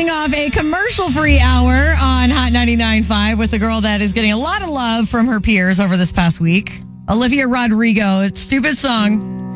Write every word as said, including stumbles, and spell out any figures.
starting off a commercial-free hour on Hot ninety-nine point five with a girl that is getting a lot of love from her peers over this past week. Olivia Rodrigo. It's Stupid Song.